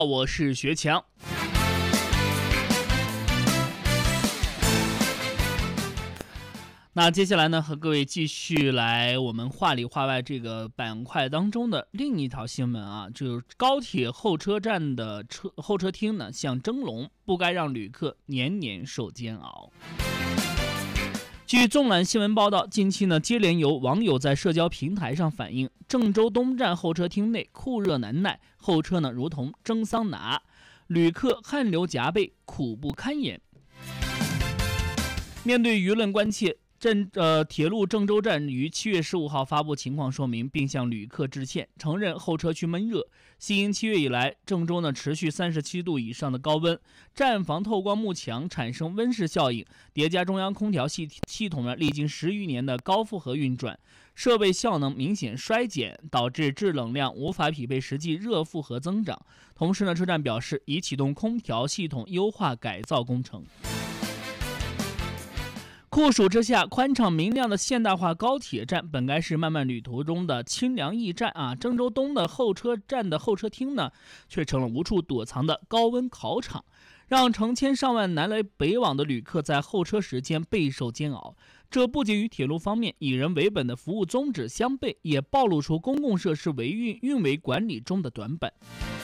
我是学强。那接下来呢，和各位继续来我们话里话外这个板块当中的另一条新闻啊，就是高铁候车站的候车厅呢像蒸笼，不该让旅客年年受煎熬。据纵览新闻报道，近期呢接连有网友在社交平台上反映，郑州东站候车厅内酷热难耐，候车呢如同蒸桑拿，旅客汗流浃背，苦不堪言。面对舆论关切，铁路郑州站于7月15号发布情况说明，并向旅客致歉，承认候车区闷热。系因7月以来，郑州呢持续37度以上的高温，站房透光幕墙产生温室效应，叠加中央空调系统呢历经10余年的高负荷运转，设备效能明显衰减，导致制冷量无法匹配实际热负荷增长。同时呢，车站表示已启动空调系统优化改造工程。酷暑之下，宽敞明亮的现代化高铁站本该是漫漫旅途中的清凉驿站啊，郑州东的候车站的候车厅呢，却成了无处躲藏的高温考场，让成千上万南来北往的旅客在候车时间备受煎熬。这不仅与铁路方面以人为本的服务宗旨相悖，也暴露出公共设施运维管理中的短板。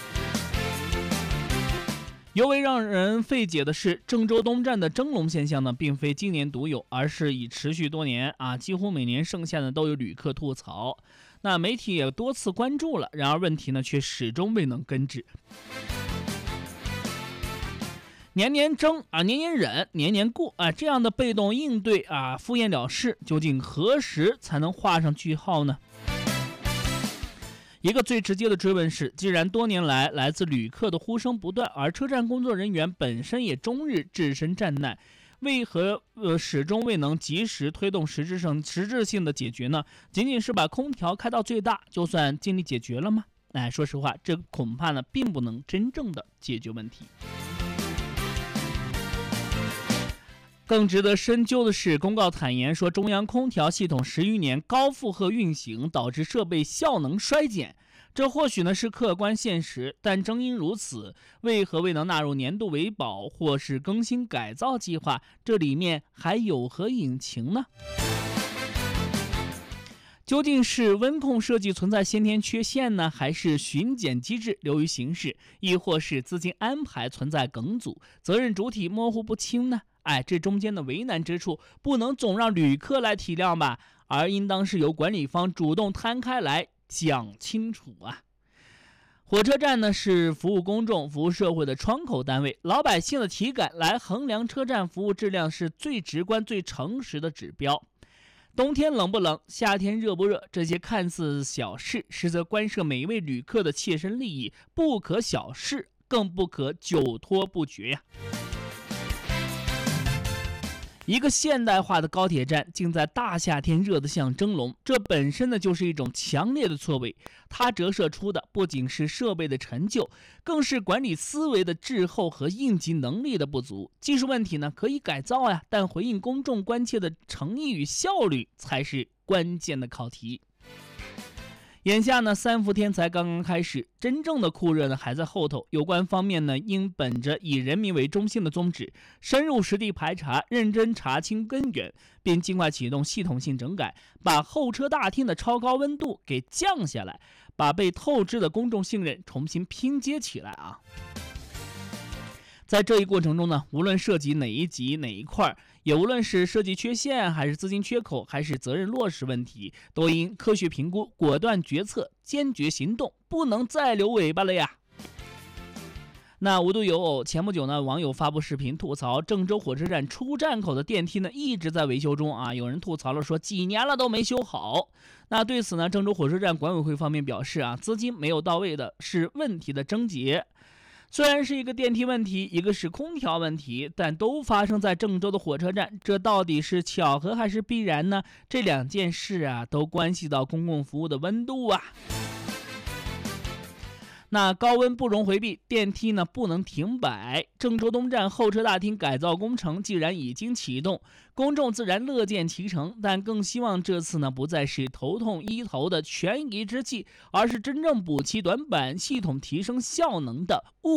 尤为让人费解的是，郑州东站的蒸笼现象呢，并非今年独有，而是已持续多年啊，几乎每年盛夏呢都有旅客吐槽。那媒体也多次关注了，然而问题呢却始终未能根治。年年争啊，年年忍，年年过啊，这样的被动应对啊，敷衍了事，究竟何时才能画上句号呢？一个最直接的追问是，既然多年来来自旅客的呼声不断，而车站工作人员本身也终日置身站内，为何始终未能及时推动实质性的解决呢？仅仅是把空调开到最大，就算尽力解决了吗？说实话，这恐怕呢并不能真正的解决问题。更值得深究的是，公告坦言说，中央空调系统10余年高负荷运行导致设备效能衰减，这或许呢是客观现实，但正因如此，为何未能纳入年度维保或是更新改造计划？这里面还有何隐情呢？究竟是温控设计存在先天缺陷呢，还是巡检机制流于形式，亦或是资金安排存在梗阻，责任主体模糊不清呢？这中间的为难之处，不能总让旅客来体谅吧，而应当是由管理方主动摊开来讲清楚啊。火车站呢是服务公众、服务社会的窗口单位，老百姓的体感来衡量车站服务质量是最直观、最诚实的指标。冬天冷不冷，夏天热不热，这些看似小事，实则关涉每一位旅客的切身利益，不可小视，更不可久拖不决呀。一个现代化的高铁站竟在大夏天热得像蒸笼，这本身呢就是一种强烈的错位。它折射出的不仅是设备的陈旧，更是管理思维的滞后和应急能力的不足。技术问题呢可以改造呀，但回应公众关切的诚意与效率才是关键的考题。眼下呢，3伏天才刚刚开始，真正的酷热呢还在后头。有关方面呢，应本着以人民为中心的宗旨，深入实地排查，认真查清根源，并尽快启动系统性整改，把候车大厅的超高温度给降下来，把被透支的公众信任重新拼接起来啊。在这一过程中呢，无论涉及哪一级哪一块，也无论是设计缺陷还是资金缺口还是责任落实问题，都应科学评估，果断决策，坚决行动，不能再留尾巴了呀。那无独有偶，前不久呢，网友发布视频吐槽郑州火车站出站口的电梯呢一直在维修中啊，有人吐槽了说几年了都没修好。那对此呢，郑州火车站管委会方面表示啊，资金没有到位的是问题的症结。虽然是一个电梯问题，一个是空调问题，但都发生在郑州的火车站，这到底是巧合还是必然呢？这两件事啊，都关系到公共服务的温度啊。 那高温不容回避，电梯呢不能停摆。郑州东站候车大厅改造工程既然已经启动，公众自然乐见其成，但更希望这次呢不再是头痛医头的权宜之计，而是真正补齐短板、系统提升效能的